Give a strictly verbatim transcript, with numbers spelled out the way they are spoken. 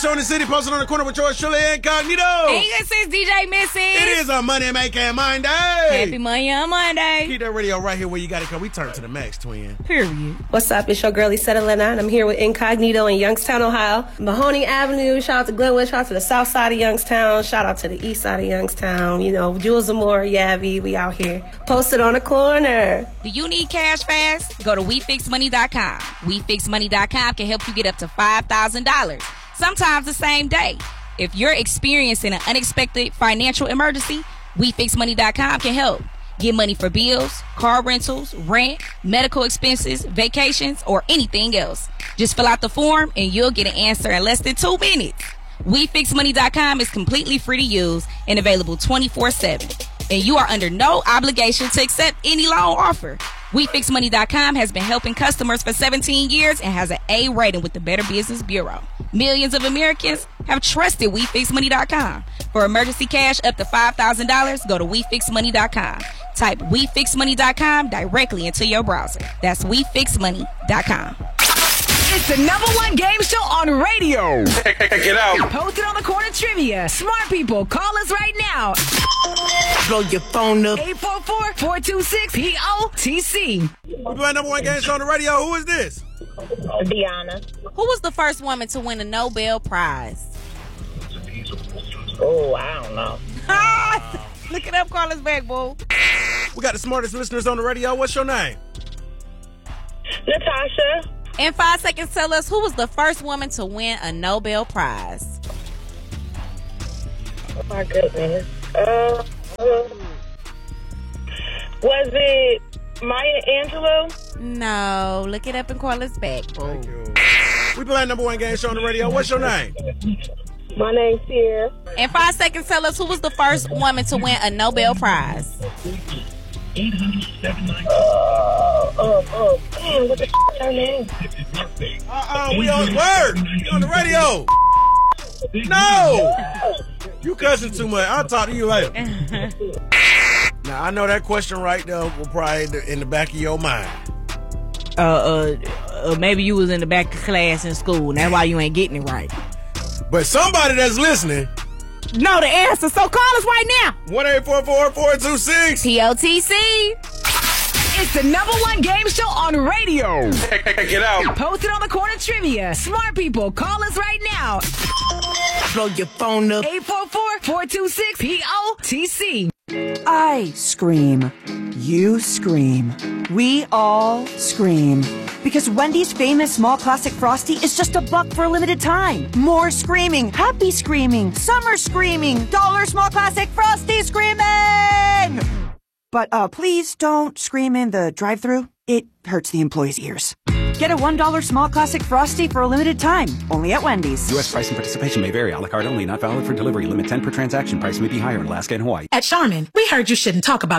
show in the city, posted on the corner with George Shirley Incognito. And this is D J Missy. It is a Money Making Monday. Happy Money on Monday. Keep that radio right here where you got it, because we turn to the max, twin. Period. What's up? It's your girlie Settlina, and I'm here with Incognito in Youngstown, Ohio. Mahoning Avenue. Shout out to Glenwood. Shout out to the south side of Youngstown. Shout out to the east side of Youngstown. You know, Jules Amore, Yavi, we out here. Posted on the corner. Do you need cash fast? Go to we fix money dot com. we fix money dot com can help you get up to five thousand dollars, sometimes the same day. If you're experiencing an unexpected financial emergency, we fix money dot com can help. Get money for bills, car rentals, rent, medical expenses, vacations, or anything else. Just fill out the form and you'll get an answer in less than two minutes. we fix money dot com is completely free to use and available twenty-four seven. And you are under no obligation to accept any loan offer. we fix money dot com has been helping customers for seventeen years and has an A rating with the Better Business Bureau. Millions of Americans have trusted we fix money dot com. For emergency cash up to five thousand dollars, go to we fix money dot com. Type we fix money dot com directly into your browser. That's we fix money dot com. It's the number one game show on radio. Check it out. Posted on the corner trivia. Smart people, call us right now. Blow your phone up. eight four four, four two six, P O T C. We're doing number one game show on the radio. Who is this? Deanna. Who was the first woman to win a Nobel Prize? Oh, I don't know. Look it up, call us back, boo. We got the smartest listeners on the radio. What's your name? Natasha. In five seconds, tell us who was the first woman to win a Nobel Prize. Oh, my goodness. Uh, uh, was it Maya Angelou? No, look it up and call us back, boo. We play number one game show on the radio. What's your name? My name's Sierra. In five seconds, tell us who was the first woman to win a Nobel Prize. Oh, oh, oh, damn, what the f*** is her name? Uh-uh, we on word. We on the radio. No! You cussing too much. I'll talk to you later. Now, I know that question right there will probably in the, in the back of your mind. Uh, uh, uh, maybe you was in the back of class in school, and that's why you ain't getting it right. But somebody that's listening know the answer, so call us right now. one eight four four, four two six P O T C. It's the number one game show on radio. Check it out. Posted on the corner trivia. Smart people, call us right now. Blow your phone up. eight four four, four two six, P O T C. I scream. You scream. We all scream. Because Wendy's famous small classic Frosty is just a buck for a limited time. More screaming, happy screaming, summer screaming, dollar small classic Frosty screaming! But uh, please don't scream in the drive-thru. It hurts the employees' ears. Get a one dollar small classic Frosty for a limited time. Only at Wendy's. U S price and participation may vary. A la carte only. Not valid for delivery. Limit ten per transaction. Price may be higher in Alaska and Hawaii. At Charmin, we heard you shouldn't talk about